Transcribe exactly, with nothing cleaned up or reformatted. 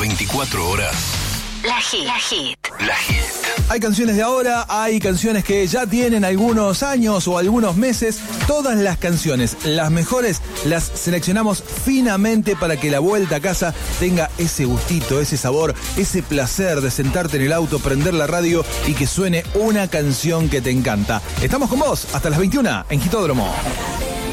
veinticuatro horas. La Hit. La Hit. La Hit. Hay canciones de ahora, hay canciones que ya tienen algunos años o algunos meses. Todas las canciones, las mejores, las seleccionamos finamente para que la vuelta a casa tenga ese gustito, ese sabor, ese placer de sentarte en el auto, prender la radio y que suene una canción que te encanta. Estamos con vos hasta las veintiuna en Hitódromo.